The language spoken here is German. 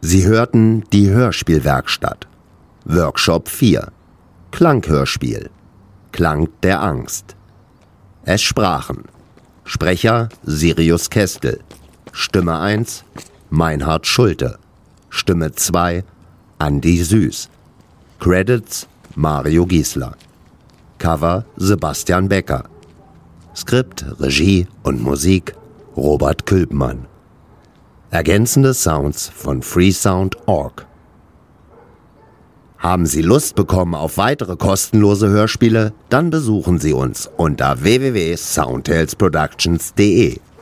Sie hörten die Hörspielwerkstatt. Workshop 4. Klanghörspiel. Klang der Angst. Es sprachen Sprecher Sirius Kestel. Stimme 1 Meinhard Schulte. Stimme 2 Andi Süß. Credits Mario Giesler. Cover Sebastian Becker. Skript, Regie und Musik Robert Külpmann. Ergänzende Sounds von freesound.org. Haben Sie Lust bekommen auf weitere kostenlose Hörspiele? Dann besuchen Sie uns unter www.soundtalesproductions.de.